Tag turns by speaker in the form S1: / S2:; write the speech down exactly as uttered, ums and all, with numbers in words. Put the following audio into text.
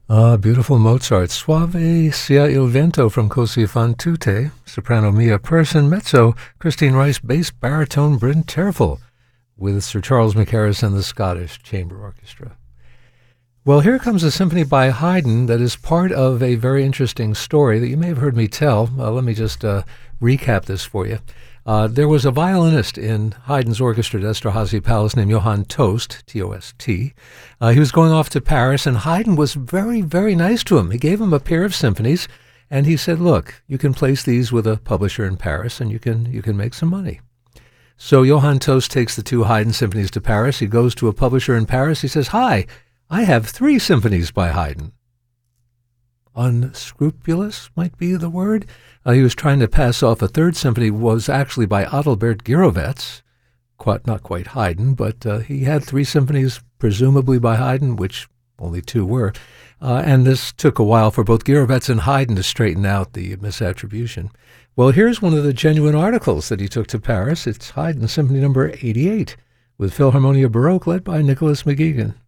S1: Ah, beautiful Mozart. Suave sia il vento from Così fan tutte. Soprano Mia Person. Mezzo Christine Rice. Bass baritone Bryn Terfel with Sir Charles Mackerras and the Scottish Chamber Orchestra. Well, here comes a symphony by Haydn that is part of a very interesting story that you may have heard me tell. Uh, let me just uh, recap this for you. Uh, there was a violinist in Haydn's orchestra at Esterhazy Palace named Johann Tost, T O S T. Uh, he was going off to Paris, and Haydn was very, very nice to him. He gave him a pair of symphonies, and he said, look, you can place these with a publisher in Paris, and you can you can make some money. So Johann Tost takes the two Haydn symphonies to Paris. He goes to a publisher in Paris. He says, hi, I have three symphonies by Haydn. Unscrupulous might be the word. Uh, he was trying to pass off a third symphony was actually by Adalbert Gyrowetz, quite, not quite Haydn, but uh, he had three symphonies presumably by Haydn, which only two were. Uh, and this took a while for both Gyrowetz and Haydn to straighten out the misattribution. Well, here's one of the genuine articles that he took to Paris. It's Haydn Symphony number eighty-eight with Philharmonia Baroque led by Nicholas McGeegan.